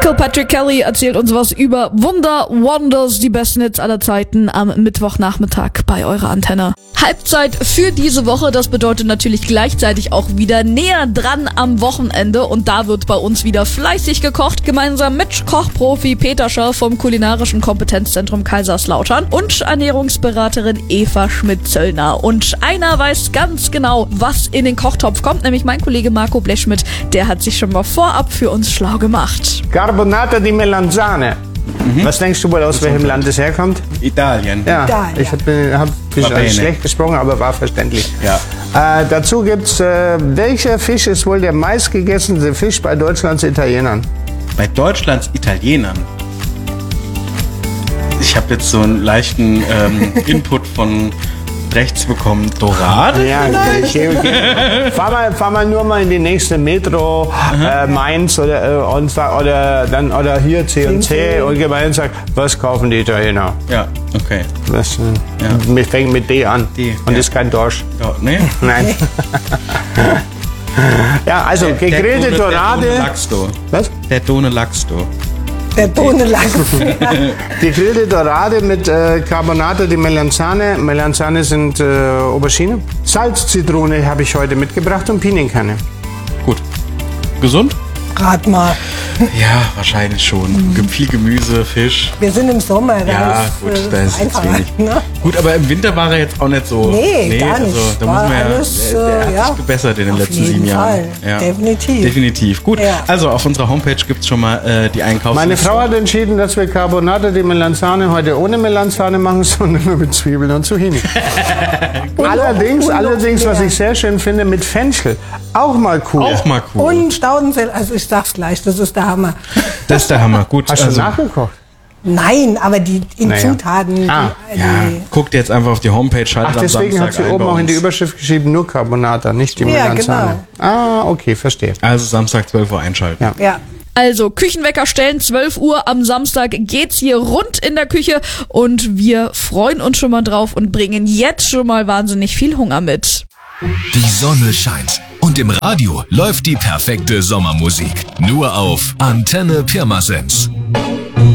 Patrick Kelly erzählt uns was über Wonders, die besten Hits aller Zeiten am Mittwochnachmittag bei eurer Antenne. Halbzeit für diese Woche, das bedeutet natürlich gleichzeitig auch wieder näher dran am Wochenende und da wird bei uns wieder fleißig gekocht, gemeinsam mit Kochprofi Peter Schör vom Kulinarischen Kompetenzzentrum Kaiserslautern und Ernährungsberaterin Eva Schmidt-Zöllner. Und einer weiß ganz genau, was in den Kochtopf kommt, nämlich mein Kollege Marco Blechschmidt, der hat sich schon mal vorab für uns schlau gemacht. Carbonata di Melanzane. Was denkst du wohl, aus welchem Land es herkommt? Italien. Ja, Italien. ich habe schlecht gesprochen, aber war verständlich. Ja. Dazu gibt's, welcher Fisch ist wohl der meistgegessene Fisch bei Deutschlands Italienern? Bei Deutschlands Italienern? Ich habe jetzt so einen leichten Input von rechts bekommen. Dorade? Ja, okay. Fahr mal nur mal in die nächste Metro, Mainz oder hier C&C und geh mal und sag, was kaufen die Italiener? Ja, okay. Das fängt mit D an. D, und ja. ist kein Dorsch. Ja, nee? Nein. Ja, also gegrillte Dorade. Der Done Lachs. Was? Der Done Lachs. Der Bohnenlachs. Gegrillte Dorade mit Carbonata di Melanzane. Melanzane sind Aubergine. Salz, Zitrone habe ich heute mitgebracht und Pinienkerne. Gut. Gesund? Rat mal. Ja, wahrscheinlich schon. Viel Gemüse, Fisch. Wir sind im Sommer. Ja, gut, da ist es einfacher, wenig. ne? Gut, aber im Winter war er jetzt auch nicht so. Nee, gar nicht. Also, da War muss man alles, der hat ja. sich gebessert in den Auf letzten jeden 7 Jahren. Fall. Ja. Definitiv. Gut, Ja. also auf unserer Homepage gibt es schon mal die Einkaufsliste. Meine Frau hat entschieden, dass wir Carbonata di Melanzane heute ohne Melanzane machen, sondern nur mit Zwiebeln und Zucchini. Allerdings, was ich sehr schön finde, mit Fenchel. Auch mal cool. Auch mal cool. Und Staudensee, also ich sag's gleich, das ist der Hammer. Das ist der Hammer. Gut, Hast du nachgekocht? Nein, aber die Zutaten. ja, guckt jetzt einfach auf die Homepage, schaltet Ach, deswegen am hat Samstag sie ein oben bei auch in die uns. Überschrift geschrieben, nur Carbonata, nicht die Ja, Melanzane. Ah, okay, verstehe. Also Samstag 12 Uhr einschalten. Ja. Ja. Also Küchenwecker stellen, 12 Uhr am Samstag geht's hier rund in der Küche und wir freuen uns schon mal drauf und bringen jetzt schon mal wahnsinnig viel Hunger mit. Die Sonne scheint und im Radio läuft die perfekte Sommermusik. Nur auf Antenne Pirmasens.